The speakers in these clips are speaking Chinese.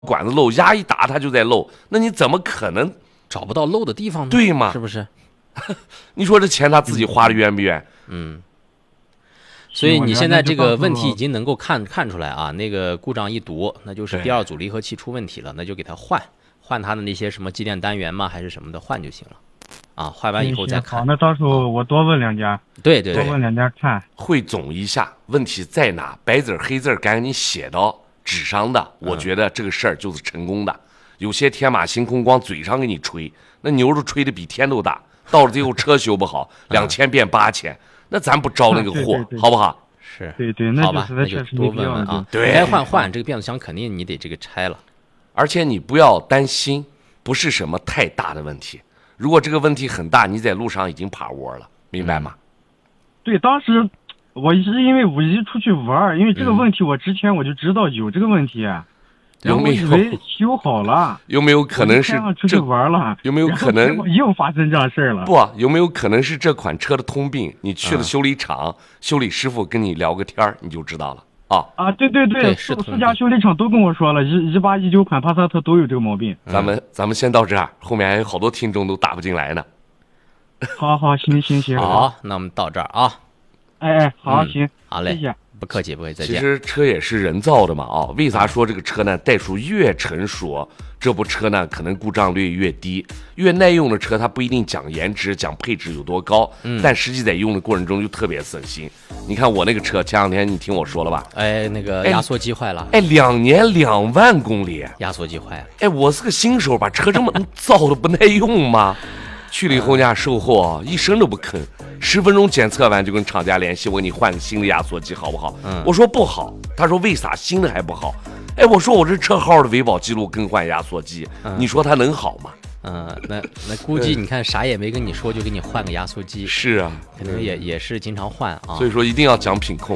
管子漏，压一打它就在漏，那你怎么可能找不到漏的地方呢？ 对吗？ 是不是？ 你说这钱他自己花的冤不冤？ 所以你现在这个问题已经能够看出来啊，那个故障一读，那就是第二组离合器出问题了，那就给它换它的那些什么机电单元嘛，还是什么的换就行了。啊，换完以后再看。 好，那到时候我多问两家。 对， 多问两家看。 汇总一下问题在哪，白字黑字赶紧写到纸上的，我觉得这个事儿就是成功的。有些天马行空光嘴上给你吹，那牛肉吹的比天都大，到了最后车修不好，2000变8000。那咱不招那个祸，好不好？ 是， 对，那好吧，那就多问问啊。 对， 该换这个变速箱，肯定你得这个拆了。 而且你不要担心，不是什么太大的问题。如果这个问题很大，你在路上已经趴窝了，明白吗？ 对，当时我是因为5一出去玩，因为这个问题我之前我就知道有这个问题。 有没有？ 我以为修好了。 有没有可能是出去玩了？ 有没有可能又发生这样事了？ 不，有没有可能是这款车的通病？你去了修理厂，修理师傅跟你聊个天你就知道了啊！ 对，四家修理厂都跟我说了，18、19款帕萨特都有这个毛病。 咱们先到这儿，后面还有好多听众都打不进来呢。 好，行。 好，那我们到这儿啊。 好，行， 好嘞， 谢谢。 不客气，再见。 其实车也是人造的嘛为啥说这个车呢？代数越成熟，这部车呢可能故障率越低。越耐用的车，它不一定讲颜值、讲配置有多高，但实际在用的过程中就特别省心。你看我那个车，前两天你听我说了吧？ 那个压缩机坏了。 2年2万公里， 压缩机坏了。 我是个新手，把车这么造的不耐用吗？去了以后呢，售后一声都不吭，10分钟检测完就跟厂家联系，我给你换个新的压缩机好不好？我说不好，他说为啥新的还不好？我说我这车号的维保记录更换压缩机，你说它能好吗？ 那估计你看啥也没跟你说，就给你换个压缩机。 是啊， 可能也是经常换啊。 所以说一定要讲品控。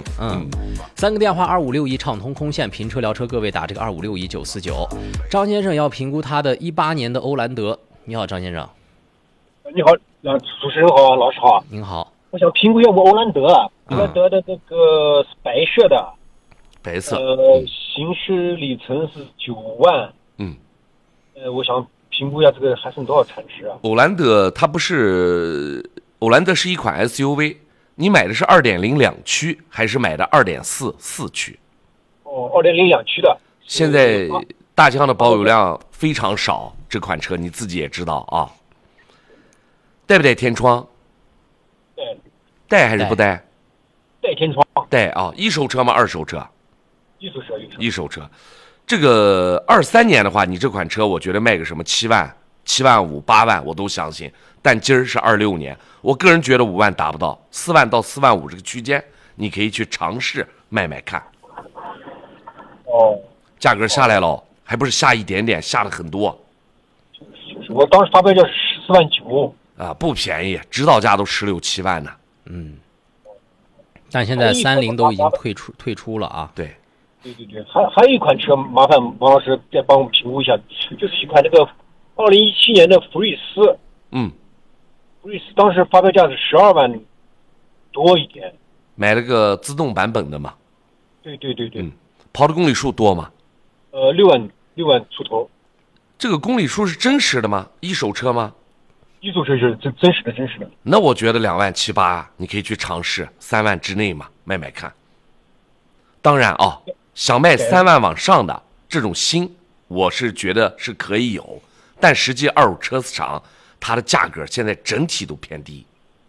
3个电话2561畅通空线评车聊车，各位打这个2561-949。张先生要评估他的18年的欧蓝德。你好，张先生。 你好，主持人好，老师好。 您好， 我想评估一下我欧蓝德的这个是白色的， 白色， 行驶里程是9万。我想评估一下这个还剩多少产值啊？ 欧蓝德它不是，欧蓝德是一款 SUV， 你买的是2.0两驱还是买的2.4四驱 ？2.0两驱的。 现在大疆的保有量非常少，这款车你自己也知道啊。带不带天窗？带还是不带？ 带天窗。 带啊！一手车吗？二手车？ 一手车。 这个23年的话，你这款车我觉得卖个什么7万、7万5、8万我都相信。但今儿是26年，我个人觉得5万达不到，4万到4万5这个区间，你可以去尝试卖看。价格下来了，还不是下一点点，下了很多。 我当时发标价是14万9。 不便宜，指导价都16、7万呢。 但现在30都已经退出了啊。 对，还有一款车，麻烦王老师再帮我们评估一下，就是一款那个2017年的福睿斯。福睿斯当时发标价是12万多一点。 买了个自动版本的嘛。 对。 跑的公里数多吗 ？6万出头。 这个公里数是真实的吗？一手车吗？ 一手车是真实的。 那我觉得2万7、8，你可以去尝试3万之内嘛，卖看。当然想卖3万往上的这种新，我是觉得是可以有，但实际二手车市场它的价格现在整体都偏低。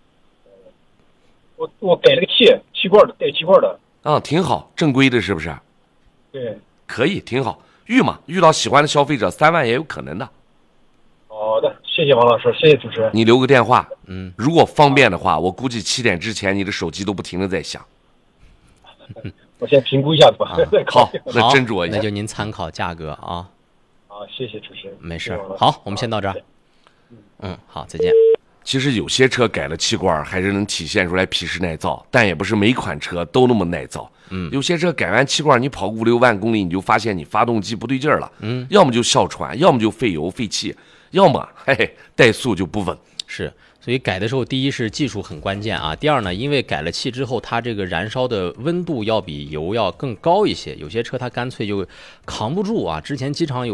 我改了个气罐的，带气罐的。 挺好，正规的是不是？ 对， 可以，挺好。遇到喜欢的消费者，3万也有可能的。 好的，谢谢王老师，谢谢主持人。 你留个电话，如果方便的话，我估计7点之前你的手机都不停的在响。 我先评估一下子吧。 好，那斟酌一下。 那就您参考价格啊。 好，谢谢主持人。 没事，好，我们先到这儿。好，再见。 其实有些车改了气罐还是能体现出来皮实耐造，但也不是每款车都那么耐造。有些车改完气罐，你跑5、6万公里，你就发现你发动机不对劲儿了。要么就哮喘，要么就费油费气，要么怠速就不稳。 是， 所以改的时候，第一是技术很关键啊，第二呢，因为改了气之后，它这个燃烧的温度要比油要更高一些，有些车它干脆就扛不住啊。之前经常有